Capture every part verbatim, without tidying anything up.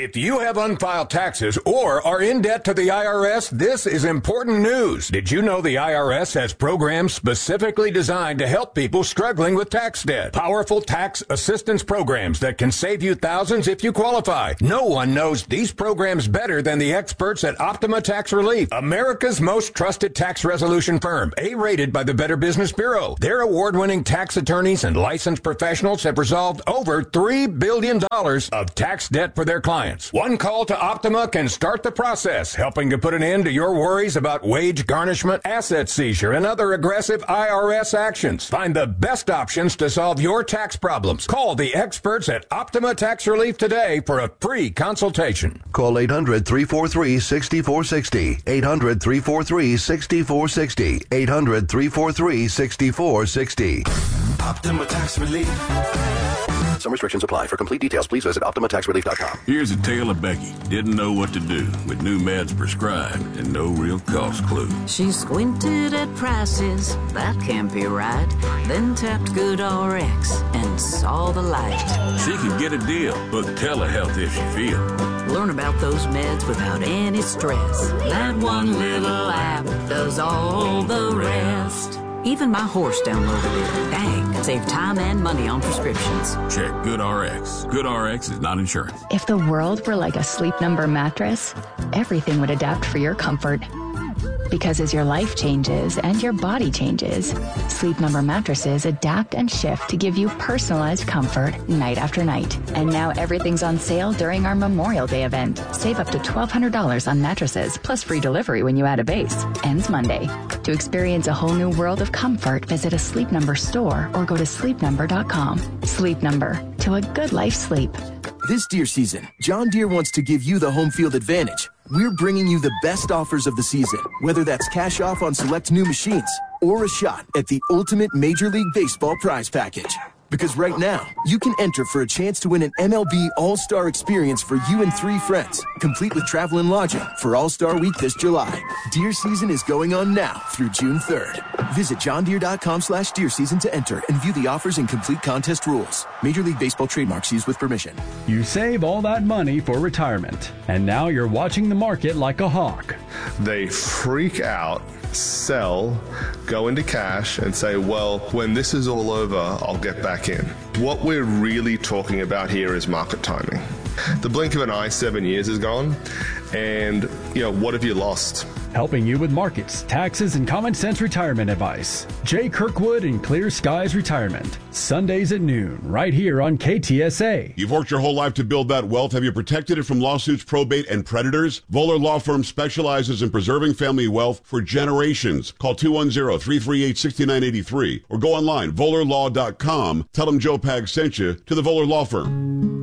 If you have unfiled taxes or are in debt to the I R S, this is important news. Did you know the I R S has programs specifically designed to help people struggling with tax debt? Powerful tax assistance programs that can save you thousands if you qualify. No one knows these programs better than the experts at Optima Tax Relief, America's most trusted tax resolution firm, A-rated by the Better Business Bureau. Their award-winning tax attorneys and licensed professionals have resolved over three billion dollars of tax debt for their clients. One call to Optima can start the process, helping to put an end to your worries about wage garnishment, asset seizure, and other aggressive I R S actions. Find the best options to solve your tax problems. Call the experts at Optima Tax Relief today for a free consultation. Call eight hundred, three four three, six four six zero. eight hundred, three four three, six four six zero. eight hundred, three four three, six four six zero. Optima Tax Relief. Some restrictions apply. For complete details, please visit Optima Tax Relief dot com. Here's a tale of Becky. Didn't know what to do with new meds prescribed and no real cost clue. She squinted at prices, that can't be right. Then tapped GoodRx and saw the light. She could get a deal. Book telehealth if she feel. Learn about those meds without any stress. That one little app does all the rest. Even my horse downloaded it. Dang, save time and money on prescriptions. Check GoodRx. GoodRx is not insurance. If the world were like a Sleep Number mattress, everything would adapt for your comfort. Because as your life changes and your body changes, Sleep Number mattresses adapt and shift to give you personalized comfort night after night. And now everything's on sale during our Memorial Day event. Save up to twelve hundred dollars on mattresses, plus free delivery when you add a base. Ends Monday. To experience a whole new world of comfort, visit a Sleep Number store or go to sleep number dot com. Sleep Number. To a good life sleep. This deer season, John Deere wants to give you the home field advantage. We're bringing you the best offers of the season, whether that's cash off on select new machines or a shot at the ultimate Major League Baseball prize package. Because right now, you can enter for a chance to win an M L B All-Star experience for you and three friends, complete with travel and lodging for All-Star Week this July. Deer season is going on now through June third. Visit johndeere.com slash deer season to enter and view the offers and complete contest rules. Major League Baseball trademarks used with permission. You save all that money for retirement, and now you're watching the market like a hawk. They freak out, sell, go into cash, and say, well, when this is all over, I'll get back in. What we're really talking about here is market timing. The blink of an eye, seven years is gone, and, you know, what have you lost? Helping you with markets, taxes, and common sense retirement advice. Jay Kirkwood and Clear Skies Retirement. Sundays at noon, right here on K T S A. You've worked your whole life to build that wealth. Have you protected it from lawsuits, probate, and predators? Voller Law Firm specializes in preserving family wealth for generations. Call two one zero, three three eight, six nine eight three or go online, voller law dot com. Tell them Joe Pag sent you to the Voller Law Firm.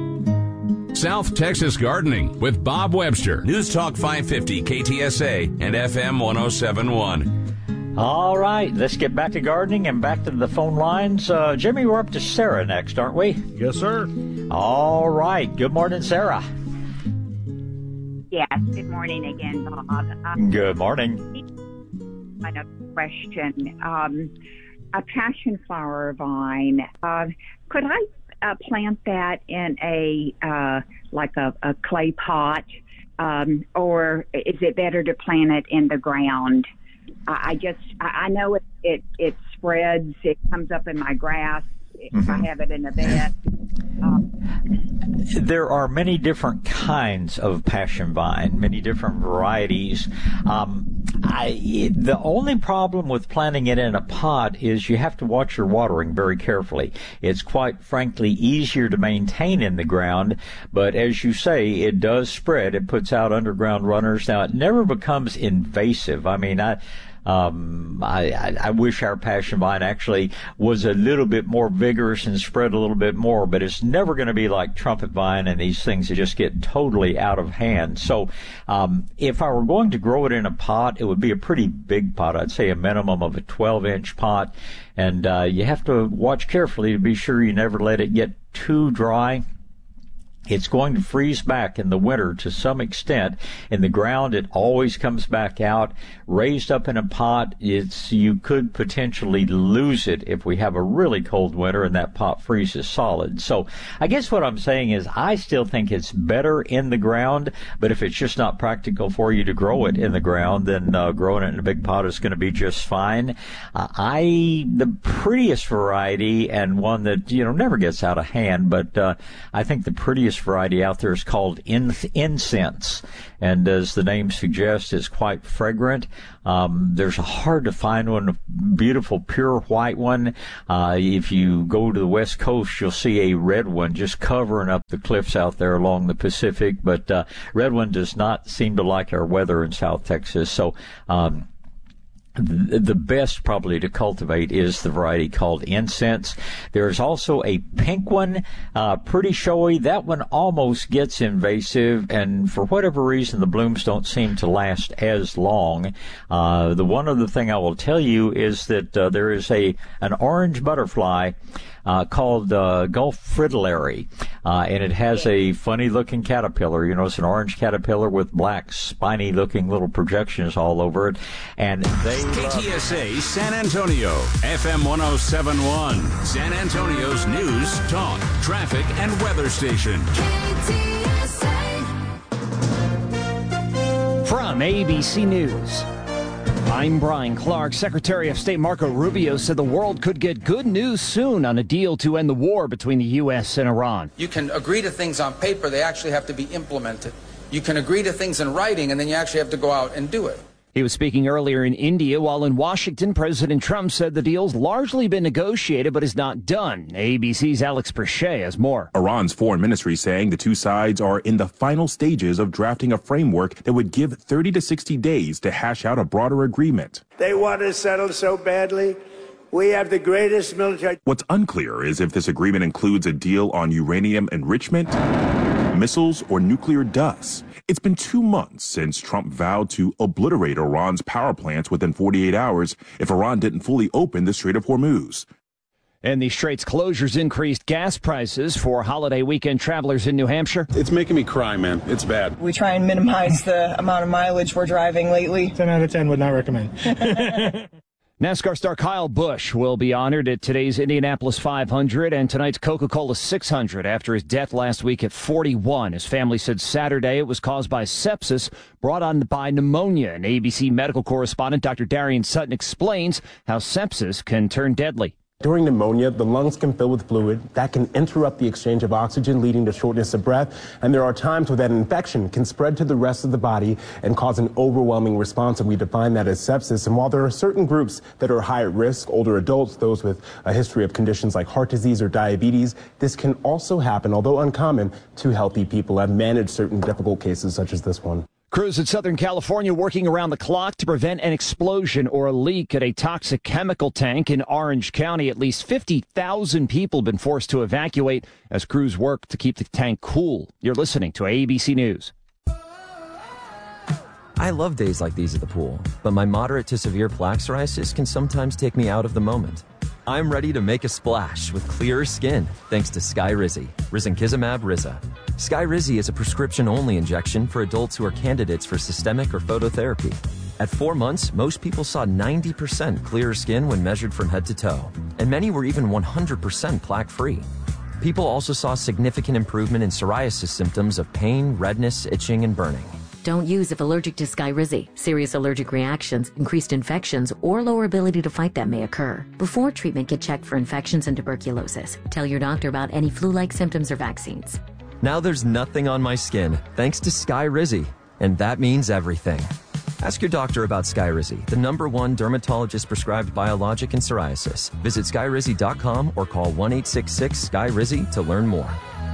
South Texas Gardening with Bob Webster. News Talk five fifty K T S A and F M one oh seven point one. All right, let's get back to gardening and back to the phone lines. Uh, Jimmy, we're up to Sarah next, aren't we? Yes, sir. All right. Good morning, Sarah. Yes, good morning again, Bob. Um, good morning. I have a question. Um, a passion flower vine. Uh, could I Uh, plant that in a uh, like a, a clay pot, um, or is it better to plant it in the ground? I, I just I, I know it, it it spreads. It comes up in my grass if mm-hmm. I have it in a bed. Um, there are many different kinds of passion vine, many different varieties. Um, I, the only problem with planting it in a pot is you have to watch your watering very carefully. It's quite frankly easier to maintain in the ground, but as you say, it does spread. It puts out underground runners. Now, it never becomes invasive. I mean, I... Um, I, I, I wish our passion vine actually was a little bit more vigorous and spread a little bit more, but it's never going to be like trumpet vine and these things that just get totally out of hand. So, um, if I were going to grow it in a pot, it would be a pretty big pot. I'd say a minimum of a twelve inch pot. And, uh, you have to watch carefully to be sure you never let it get too dry. It's going to freeze back in the winter to some extent. In the ground, it always comes back out. Raised up in a pot, it's you could potentially lose it if we have a really cold winter and that pot freezes solid. So I guess what I'm saying is I still think it's better in the ground, but if it's just not practical for you to grow it in the ground, then uh, growing it in a big pot is going to be just fine. Uh, I the prettiest variety, and one that, you know, never gets out of hand, but uh, I think the prettiest variety out there is called in- incense, and as the name suggests, is quite fragrant. Um, there's a hard to find one, a beautiful pure white one. Uh, if you go to the West Coast, you'll see a red one just covering up the cliffs out there along the Pacific, but uh, red one does not seem to like our weather in South Texas. So um, the best probably to cultivate is the variety called incense. There's also a pink one, uh, pretty showy. That one almost gets invasive, and for whatever reason, the blooms don't seem to last as long. Uh, the one other thing I will tell you is that uh, there is a an orange butterfly Uh, called uh, Gulf Fritillary, uh, and it has a funny-looking caterpillar. You know, it's an orange caterpillar with black, spiny-looking little projections all over it, and they K T S A San Antonio, F M one oh seven point one, San Antonio's news, talk, traffic, and weather station. K T S A. From A B C News, I'm Brian Clark. Secretary of State Marco Rubio said the world could get good news soon on a deal to end the war between the U S and Iran. You can agree to things on paper, they actually have to be implemented. You can agree to things in writing, and then you actually have to go out and do it. He was speaking earlier in India, while in Washington, President Trump said the deal's largely been negotiated but is not done. A B C's Alex Perche has more. Iran's foreign ministry saying the two sides are in the final stages of drafting a framework that would give thirty to sixty days to hash out a broader agreement. They want to settle so badly. We have the greatest military. What's unclear is if this agreement includes a deal on uranium enrichment, missiles, or nuclear dust. It's been two months since Trump vowed to obliterate Iran's power plants within forty-eight hours if Iran didn't fully open the Strait of Hormuz. And the Strait's closures increased gas prices for holiday weekend travelers in New Hampshire. It's making me cry, man. It's bad. We try and minimize the amount of mileage we're driving lately. ten out of ten would not recommend. NASCAR star Kyle Busch will be honored at today's Indianapolis five hundred and tonight's Coca-Cola six hundred after his death last week at forty-one. His family said Saturday it was caused by sepsis brought on by pneumonia. And A B C medical correspondent Doctor Darian Sutton explains how sepsis can turn deadly. During pneumonia, the lungs can fill with fluid that can interrupt the exchange of oxygen, leading to shortness of breath. And there are times where that infection can spread to the rest of the body and cause an overwhelming response. And we define that as sepsis. And while there are certain groups that are high at risk, older adults, those with a history of conditions like heart disease or diabetes, this can also happen, although uncommon, to healthy people. I've managed certain difficult cases such as this one. Crews in Southern California working around the clock to prevent an explosion or a leak at a toxic chemical tank in Orange County. At least fifty thousand people have been forced to evacuate as crews work to keep the tank cool. You're listening to A B C News. I love days like these at the pool, but my moderate to severe plaque psoriasis can sometimes take me out of the moment. I'm ready to make a splash with clearer skin thanks to Skyrizi, risankizumab Riza. Skyrizi is a prescription-only injection for adults who are candidates for systemic or phototherapy. At four months, most people saw ninety percent clearer skin when measured from head to toe, and many were even one hundred percent plaque-free. People also saw significant improvement in psoriasis symptoms of pain, redness, itching, and burning. Don't use if allergic to Skyrizi. Serious allergic reactions, increased infections, or lower ability to fight them may occur. Before treatment, get checked for infections and tuberculosis. Tell your doctor about any flu-like symptoms or vaccines. Now there's nothing on my skin thanks to Skyrizi, and that means everything. Ask your doctor about Skyrizi, the number one dermatologist-prescribed biologic in psoriasis. Visit skyrizi dot com or call one eight six six Skyrizi to learn more.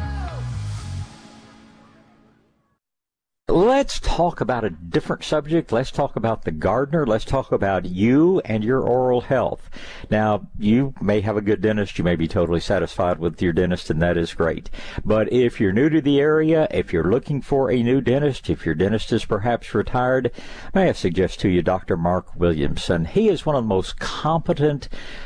Let's talk about a different subject. Let's talk about the gardener. Let's talk about you and your oral health. Now, you may have a good dentist. You may be totally satisfied with your dentist, and that is great. But if you're new to the area, if you're looking for a new dentist, if your dentist is perhaps retired, may I suggest to you Doctor Mark Williamson. He is one of the most competent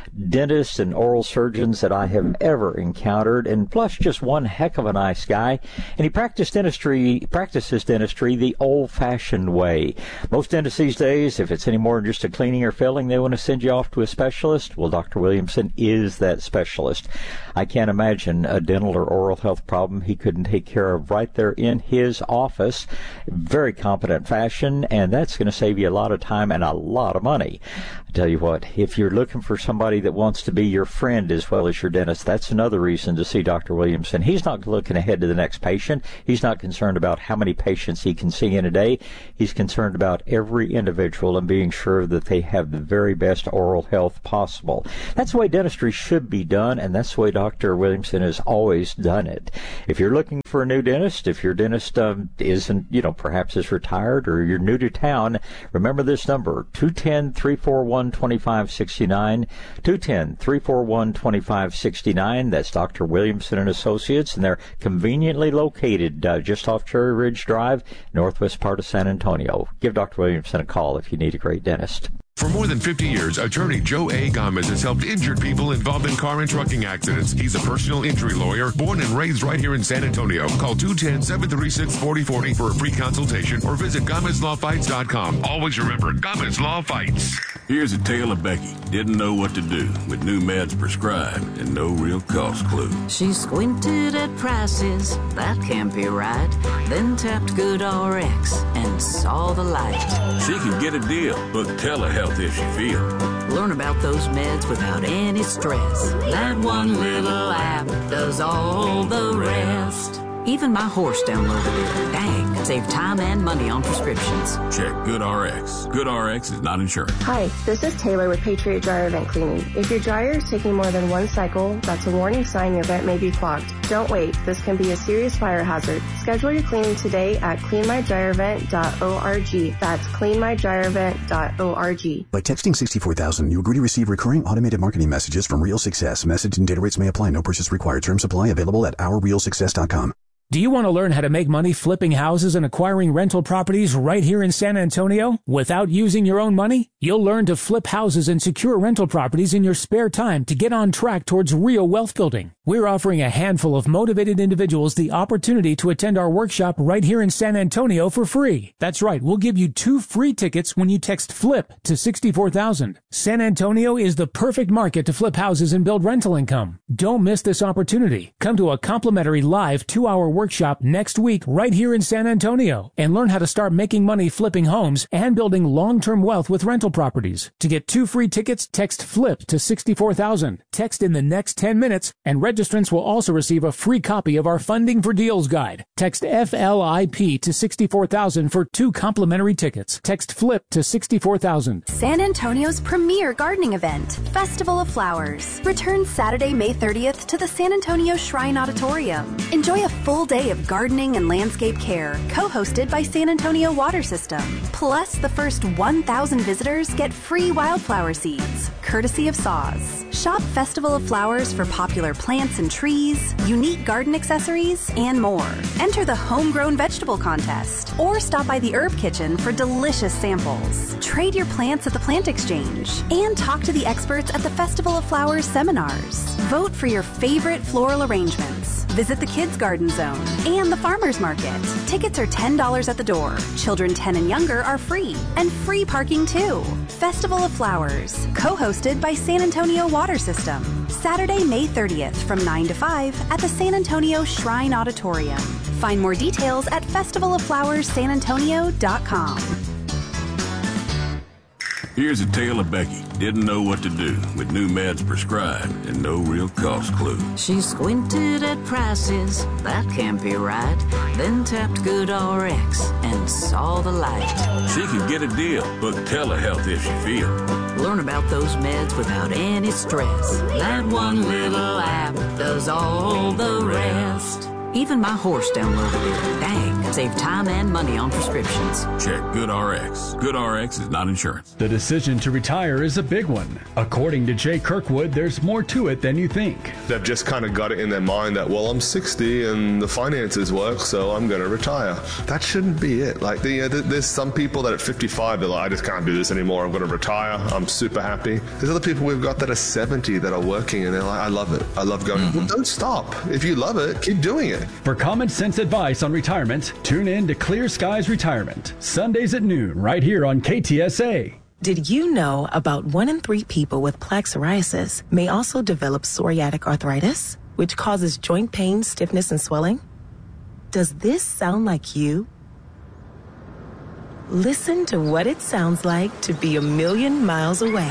dentists and oral surgeons that I have ever encountered, and plus just one heck of a nice guy. And he practiced dentistry, practices dentistry the old-fashioned way. Most dentists these days, if it's any more than just a cleaning or filling, they want to send you off to a specialist. Well, Doctor Williamson is that specialist. I can't imagine a dental or oral health problem he couldn't take care of right there in his office. Very competent fashion, and that's going to save you a lot of time and a lot of money. I tell you what, if you're looking for somebody that wants to be your friend as well as your dentist, that's another reason to see Doctor Williamson. He's not looking ahead to the next patient. He's not concerned about how many patients he can see in a day. He's concerned about every individual and being sure that they have the very best oral health possible. That's the way dentistry should be done, and that's the way Doctor Williamson has always done it. If you're looking for a new dentist, if your dentist um, isn't, you know, perhaps is retired or you're new to town, remember this number, two one zero, three four one, two five six nine, two one zero, three four one, two five six nine. That's Doctor Williamson and Associates, and they're conveniently located uh, just off Cherry Ridge Drive, northwest part of San Antonio. Give Doctor Williamson a call if you need a great dentist. For more than fifty years, attorney Joe A. Gomez has helped injured people involved in car and trucking accidents. He's a personal injury lawyer, born and raised right here in San Antonio. Call two one zero, seven three six, four zero four zero for a free consultation or visit Gomez Law Fights dot com. Always remember, Gomez Law Fights. Here's a tale of Becky. Didn't know what to do with new meds prescribed and no real cost clue. She squinted at prices, that can't be right. Then tapped GoodRx and saw the light. She can get a deal, book telehealth if she feel. Learn about those meds without any stress. That one little app does all the rest. Even my horse downloaded it. Dang, save time and money on prescriptions. Check GoodRx. GoodRx is not insurance. Hi, this is Taylor with Patriot Dryer Vent Cleaning. If your dryer is taking more than one cycle, that's a warning sign your vent may be clogged. Don't wait. This can be a serious fire hazard. Schedule your cleaning today at clean my dryer vent dot org. That's clean my dryer vent dot org. By texting sixty-four thousand, you agree to receive recurring automated marketing messages from Real Success. Message and data rates may apply. No purchase required. Terms apply. Available at our real success dot com. Do you want to learn how to make money flipping houses and acquiring rental properties right here in San Antonio without using your own money? You'll learn to flip houses and secure rental properties in your spare time to get on track towards real wealth building. We're offering a handful of motivated individuals the opportunity to attend our workshop right here in San Antonio for free. That's right, we'll give you two free tickets when you text FLIP to sixty-four thousand. San Antonio is the perfect market to flip houses and build rental income. Don't miss this opportunity. Come to a complimentary live two-hour workshop next week right here in San Antonio and learn how to start making money flipping homes and building long-term wealth with rental properties. To get two free tickets, text FLIP to sixty-four thousand. Text in the next ten minutes, and registrants will also receive a free copy of our Funding for Deals guide. Text F L I P to sixty-four thousand for two complimentary tickets. Text FLIP to sixty-four thousand. San Antonio's premier gardening event, Festival of Flowers, returns Saturday, May thirtieth to the San Antonio Shrine Auditorium. Enjoy a full day of gardening and landscape care, co-hosted by San Antonio Water System. Plus, the first one thousand visitors get free wildflower seeds, courtesy of S A W S. Shop Festival of Flowers for popular plants and trees, unique garden accessories, and more. Enter the Homegrown Vegetable Contest, or stop by the Herb Kitchen for delicious samples. Trade your plants at the Plant Exchange, and talk to the experts at the Festival of Flowers seminars. Vote for your favorite floral arrangements. Visit the Kids Garden Zone and the Farmers Market. Tickets are ten dollars at the door. Children ten and younger are free, and free parking too. Festival of Flowers, co-hosted by San Antonio Water System. Saturday, May thirtieth from nine to five at the San Antonio Shrine Auditorium. Find more details at festival of flowers san antonio dot com. Here's a tale of Becky. Didn't know what to do with new meds prescribed and no real cost clue. She squinted at prices, that can't be right. Then tapped GoodRx and saw the light. She can get a deal, book telehealth if she feel. Learn about those meds without any stress. That one little app does all the rest. Even my horse downloaded it. Dang, save time and money on prescriptions. Check GoodRx. GoodRx is not insurance. The decision to retire is a big one. According to Jay Kirkwood, there's more to it than you think. They've just kind of got it in their mind that, well, I'm sixty and the finances work, so I'm going to retire. That shouldn't be it. Like, the, uh, there's some people that at fifty-five, they're like, I just can't do this anymore. I'm going to retire. I'm super happy. There's other people we've got that are seventy that are working and they're like, I love it. I love going. Mm-hmm. Well, don't stop. If you love it, keep doing it. For common sense advice on retirement, tune in to Clear Skies Retirement, Sundays at noon, right here on K T S A. Did you know about one in three people with plaque psoriasis may also develop psoriatic arthritis, which causes joint pain, stiffness, and swelling? Does this sound like you? Listen to what it sounds like to be a million miles away.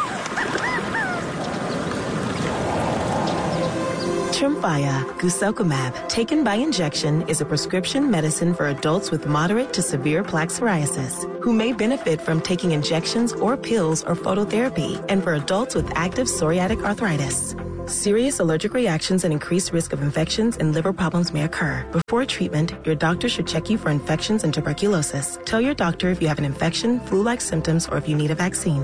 Tremfya, guselkumab, taken by injection, is a prescription medicine for adults with moderate to severe plaque psoriasis who may benefit from taking injections or pills or phototherapy, and for adults with active psoriatic arthritis. Serious allergic reactions and increased risk of infections and liver problems may occur. Before treatment, your doctor should check you for infections and tuberculosis. Tell your doctor if you have an infection, flu-like symptoms, or if you need a vaccine.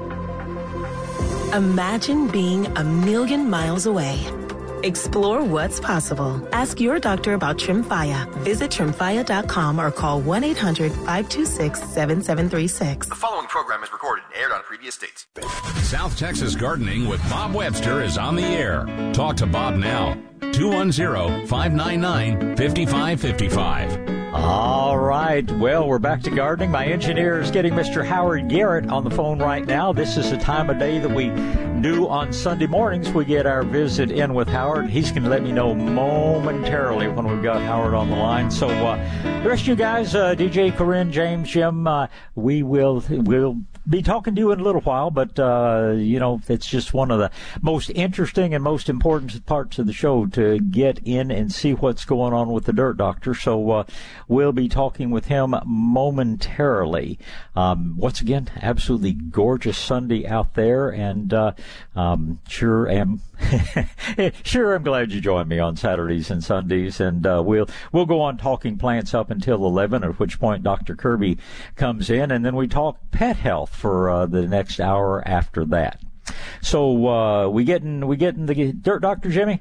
Imagine being a million miles away. Explore what's possible. Ask your doctor about Tremfya. Visit Tremfya dot com or call one eight hundred five two six seven seven three six. The following program is recorded and aired on previous dates. South Texas Gardening with Bob Webster is on the air. Talk to Bob now. two one zero, five nine nine, five five five five. All right. Well, we're back to gardening. My engineer is getting Mister Howard Garrett on the phone right now. This is the time of day that we do on Sunday mornings. We get our visit in with Howard. He's going to let me know momentarily when we've got Howard on the line. So uh, the rest of you guys, uh, D J, Corinne, James, Jim, uh, we will will be talking to you in a little while, but, uh, you know, it's just one of the most interesting and most important parts of the show to get in and see what's going on with the Dirt Doctor. So uh, we'll be talking with him momentarily. Um, once again, absolutely gorgeous Sunday out there, and uh, um, sure am sure I'm glad you joined me on Saturdays and Sundays, and uh, we'll we'll go on talking plants up until eleven, at which point Doctor Kirby comes in, and then we talk pet health for uh, the next hour after that. So uh, we getting we getting the Dirt Doctor, Jimmy?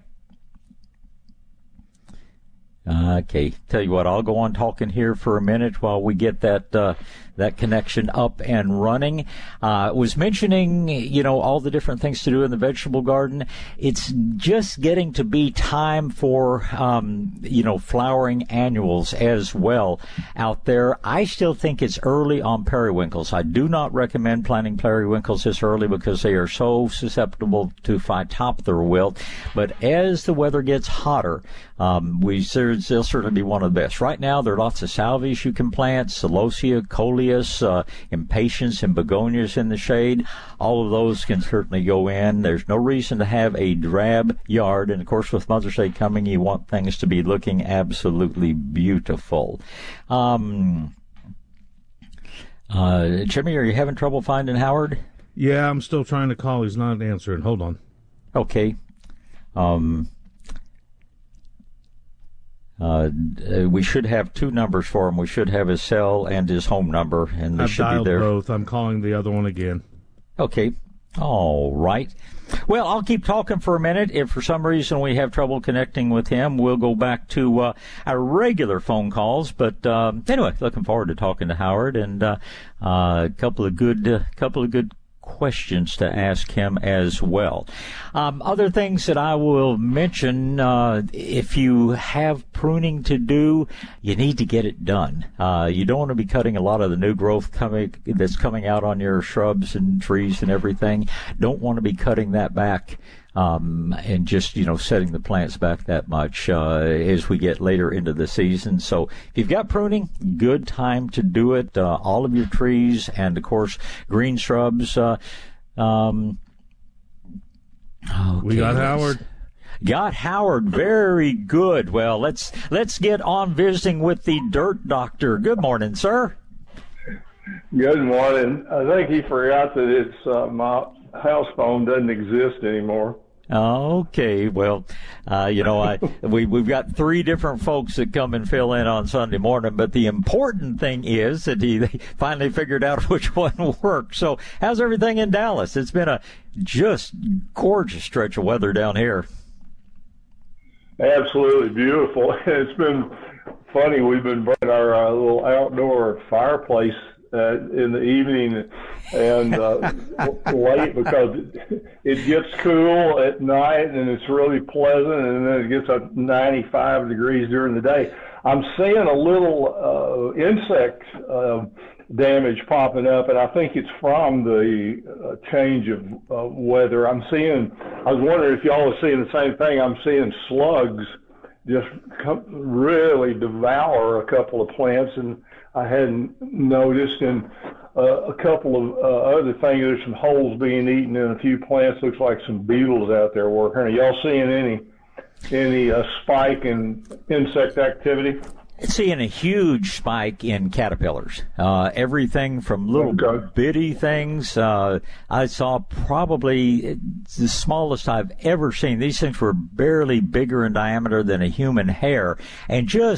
Okay, tell you what, I'll go on talking here for a minute while we get that uh, that connection up and running. I uh, was mentioning, you know, all the different things to do in the vegetable garden. It's just getting to be time for, um, you know, flowering annuals as well out there. I still think it's early on periwinkles. I do not recommend planting periwinkles this early because they are so susceptible to phytophthora wilt. But as the weather gets hotter, um, we they'll certainly be one of the best. Right now, there are lots of salvias you can plant, celosia, coleus, uh, impatiens, and begonias in the shade. All of those can certainly go in. There's no reason to have a drab yard. And, of course, with Mother's Day coming, you want things to be looking absolutely beautiful. Um, uh, Jimmy, are you having trouble finding Howard? Yeah, I'm still trying to call. He's not answering. Hold on. Okay. Um... Uh, we should have two numbers for him. We should have his cell and his home number, and they I've should dialed be there. Both. I'm calling the other one again. Okay. All right. Well, I'll keep talking for a minute. If for some reason we have trouble connecting with him, we'll go back to uh, our regular phone calls. But um, anyway, looking forward to talking to Howard, and uh, uh, a couple of good, uh, couple of good. questions to ask him as well. Um, other things that I will mention, uh, if you have pruning to do, you need to get it done. Uh, you don't want to be cutting a lot of the new growth coming that's coming out on your shrubs and trees and everything. Don't want to be cutting that back. Um, and just, you know, setting the plants back that much, uh, as we get later into the season. So if you've got pruning, good time to do it. Uh, all of your trees and, of course, green shrubs. Uh, um, okay, we got Howard. Got Howard. Very good. Well, let's, let's get on visiting with the Dirt Doctor. Good morning, sir. Good morning. I think he forgot that it's, uh, my house phone doesn't exist anymore. Okay, well, uh, you know, I we we've got three different folks that come and fill in on Sunday morning, but the important thing is that he they finally figured out which one works. So, how's everything in Dallas? It's been a just gorgeous stretch of weather down here. Absolutely beautiful. It's been funny. We've been burning our uh, little outdoor fireplace uh, in the evening and uh, late because it, it gets cool at night and it's really pleasant, and then it gets up ninety-five degrees during the day. I'm seeing a little uh, insect uh, damage popping up, and I think it's from the uh, change of uh, weather. I'm seeing, I was wondering if y'all are seeing the same thing. I'm seeing slugs just come, really devour a couple of plants, and I hadn't noticed. And uh, a couple of uh, other things, there's some holes being eaten in a few plants. Looks like some beetles out there working. Are y'all seeing any any uh, spike in insect activity? Seeing a huge spike in caterpillars. Uh, everything from little okay. bitty things. Uh, I saw probably the smallest I've ever seen. These things were barely bigger in diameter than a human hair, and just